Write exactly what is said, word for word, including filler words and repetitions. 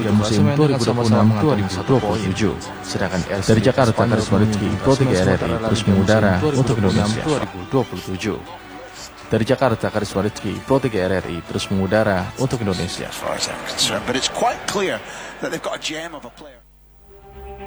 Liga musim dua ribu dua puluh enam dua ribu dua puluh tujuh. Sedangkan dari Jakarta, Karisma Rizky, Pro tiga R R I terus mengudara untuk Indonesia. dua ribu dua puluh tujuh. Dari Jakarta, Karisma Rizky, Pro tiga R R I terus mengudara untuk Indonesia.